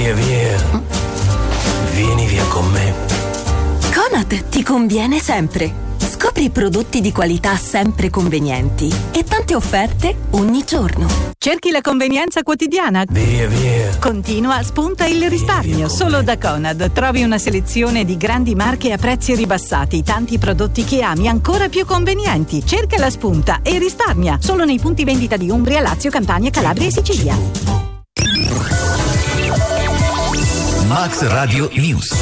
Via, via. Vieni via con me. Conad ti conviene sempre. Scopri prodotti di qualità sempre convenienti e tante offerte ogni giorno. Cerchi la convenienza quotidiana? Via, via. Continua, spunta il risparmio. Solo da Conad trovi una selezione di grandi marche a prezzi ribassati, tanti prodotti che ami ancora più convenienti. Cerca la spunta e risparmia. Solo nei punti vendita di Umbria, Lazio, Campania, Calabria e Sicilia. Max Radio News.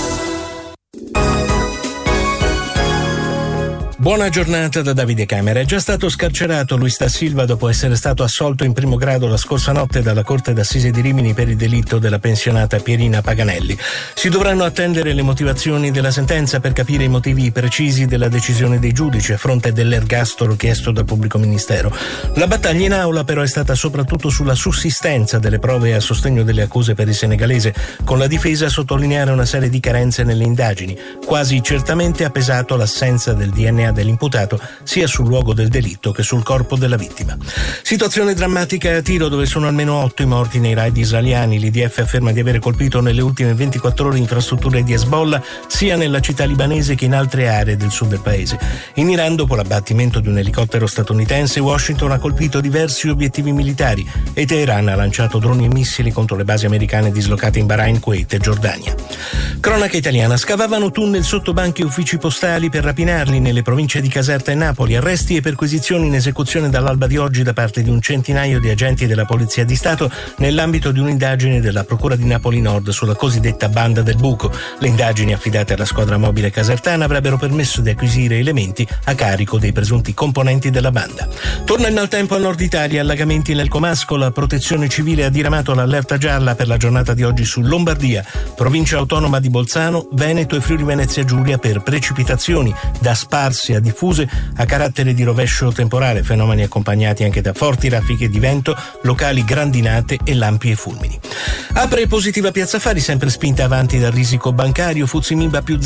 Buona giornata da Davide Camera. È già stato scarcerato Luis da Silva dopo essere stato assolto in primo grado la scorsa notte dalla Corte d'Assise di Rimini per il delitto della pensionata Pierina Paganelli. Si dovranno attendere le motivazioni della sentenza per capire i motivi precisi della decisione dei giudici a fronte dell'ergastolo chiesto dal pubblico ministero. La battaglia in aula però è stata soprattutto sulla sussistenza delle prove a sostegno delle accuse per il senegalese, con la difesa a sottolineare una serie di carenze nelle indagini. Quasi certamente ha pesato l'assenza del DNA dell'imputato sia sul luogo del delitto che sul corpo della vittima. Situazione drammatica a Tiro, dove sono almeno 8 i morti nei raid israeliani. L'IDF afferma di avere colpito nelle ultime 24 ore infrastrutture di Hezbollah sia nella città libanese che in altre aree del sud del paese. In Iran, dopo l'abbattimento di un elicottero statunitense, Washington ha colpito diversi obiettivi militari e Teheran ha lanciato droni e missili contro le basi americane dislocate in Bahrain, Kuwait e Giordania. Cronaca italiana: scavavano tunnel sotto banchi e uffici postali per rapinarli nelle province di Caserta e Napoli. Arresti e perquisizioni in esecuzione dall'alba di oggi da parte di un centinaio di agenti della Polizia di Stato nell'ambito di un'indagine della Procura di Napoli Nord sulla cosiddetta Banda del Buco. Le indagini affidate alla squadra mobile casertana avrebbero permesso di acquisire elementi a carico dei presunti componenti della banda. Torna il maltempo al nord Italia, allagamenti nel Comasco. La Protezione Civile ha diramato l'allerta gialla per la giornata di oggi su Lombardia, Provincia Autonoma di Bolzano, Veneto e Friuli Venezia Giulia per precipitazioni da sparsi a diffuse a carattere di rovescio temporale, fenomeni accompagnati anche da forti raffiche di vento, locali grandinate e lampi e fulmini. Apre positiva Piazza Affari, sempre spinta avanti dal risico bancario. FTSE MIB più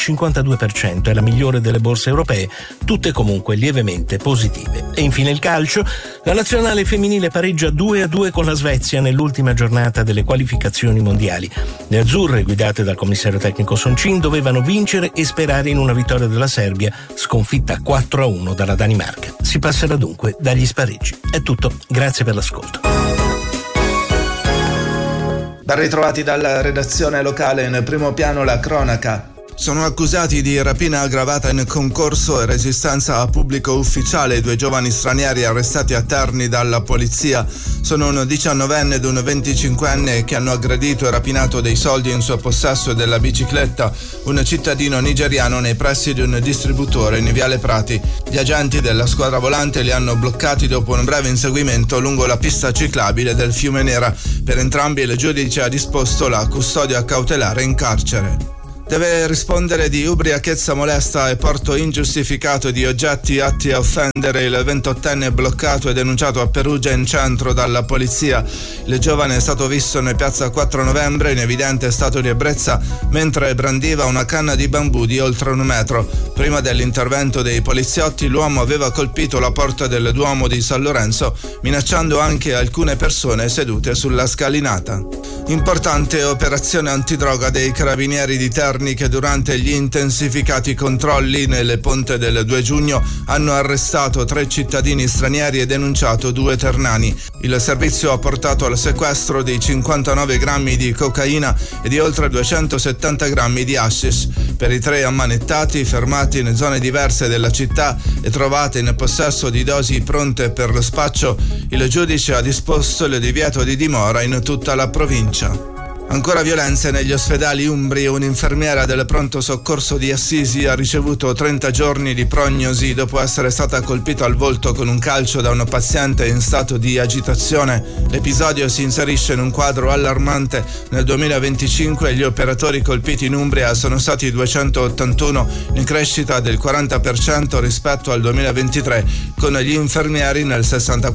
0,52%, è la migliore delle borse europee, tutte comunque lievemente positive. E infine il calcio: la nazionale femminile pareggia 2-2 con la Svezia nell'ultima giornata delle qualificazioni mondiali. Le azzurre, guidate dal commissario tecnico Soncin, dovevano vincere e sperare in una vittoria della Serbia, sconfitta 4-1 dalla Danimarca. Si passerà dunque dagli spareggi. È tutto, grazie per l'ascolto. Ben ritrovati dalla redazione locale. In primo piano la cronaca. Sono accusati di rapina aggravata in concorso e resistenza a pubblico ufficiale i 2 giovani stranieri arrestati a Terni dalla polizia. Sono un 19enne ed un 25enne che hanno aggredito e rapinato dei soldi in suo possesso e della bicicletta un cittadino nigeriano nei pressi di un distributore in Viale Prati. Gli agenti della squadra volante li hanno bloccati dopo un breve inseguimento lungo la pista ciclabile del Fiume Nera. Per entrambi il giudice ha disposto la custodia cautelare in carcere. Deve rispondere di ubriachezza molesta e porto ingiustificato di oggetti atti a offendere il 28enne bloccato e denunciato a Perugia in centro dalla polizia. Il giovane è stato visto in piazza 4 novembre in evidente stato di ebbrezza mentre brandiva una canna di bambù di oltre 1 metro. Prima dell'intervento dei poliziotti l'uomo aveva colpito la porta del Duomo di San Lorenzo, minacciando anche alcune persone sedute sulla scalinata. Importante operazione antidroga dei carabinieri di Terni, che durante gli intensificati controlli nelle ponte del 2 giugno hanno arrestato 3 cittadini stranieri e denunciato 2 ternani. Il servizio ha portato al sequestro di 59 grammi di cocaina e di oltre 270 grammi di hashish. Per i 3 ammanettati, fermati in zone diverse della città e trovate in possesso di dosi pronte per lo spaccio, il giudice ha disposto il divieto di dimora in tutta la provincia. Ancora violenze negli ospedali umbri. Un'infermiera del pronto soccorso di Assisi ha ricevuto 30 giorni di prognosi dopo essere stata colpita al volto con un calcio da un paziente in stato di agitazione. L'episodio si inserisce in un quadro allarmante. Nel 2025 gli operatori colpiti in Umbria sono stati 281, in crescita del 40% rispetto al 2023, con gli infermieri nel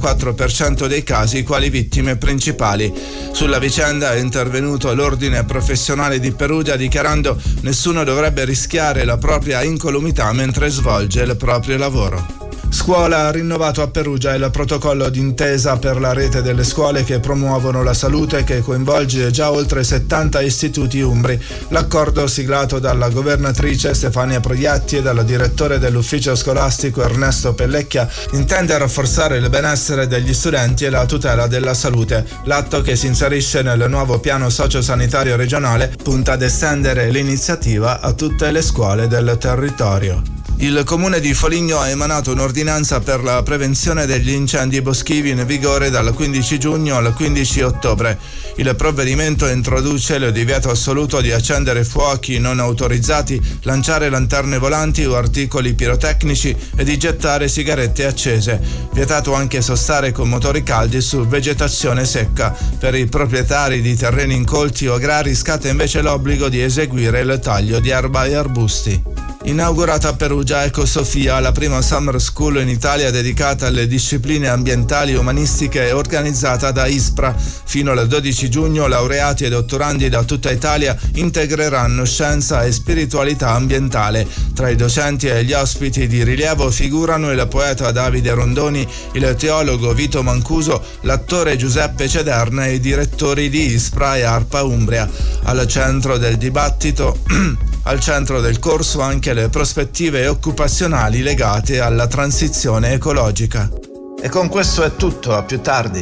64% dei casi quali vittime principali. Sulla vicenda è intervenuto l'ordine professionale di Perugia dichiarando: nessuno dovrebbe rischiare la propria incolumità mentre svolge il proprio lavoro. Scuola ha rinnovato a Perugia il protocollo d'intesa per la rete delle scuole che promuovono la salute, che coinvolge già oltre 70 istituti umbri. L'accordo, siglato dalla governatrice Stefania Proietti e dal direttore dell'ufficio scolastico Ernesto Pellecchia, intende rafforzare il benessere degli studenti e la tutela della salute. L'atto, che si inserisce nel nuovo piano sociosanitario regionale, punta ad estendere l'iniziativa a tutte le scuole del territorio. Il comune di Foligno ha emanato un'ordinanza per la prevenzione degli incendi boschivi in vigore dal 15 giugno al 15 ottobre. Il provvedimento introduce il divieto assoluto di accendere fuochi non autorizzati, lanciare lanterne volanti o articoli pirotecnici e di gettare sigarette accese. Vietato anche sostare con motori caldi su vegetazione secca. Per i proprietari di terreni incolti o agrari scatta invece l'obbligo di eseguire il taglio di erba e arbusti. Inaugurata a Perugia Ecosofia, la prima summer school in Italia dedicata alle discipline ambientali e umanistiche, organizzata da ISPRA. Fino al 12 giugno laureati e dottorandi da tutta Italia integreranno scienza e spiritualità ambientale. Tra i docenti e gli ospiti di rilievo figurano il poeta Davide Rondoni, il teologo Vito Mancuso, l'attore Giuseppe Cederna e i direttori di ISPRA e ARPA Umbria. Al centro del dibattito al centro del corso anche le prospettive occupazionali legate alla transizione ecologica. E con questo è tutto, a più tardi.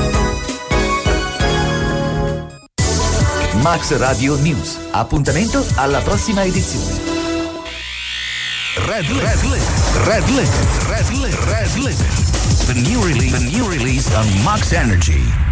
Max Radio News. Appuntamento alla prossima edizione. Red Limit. The new release on Max Energy.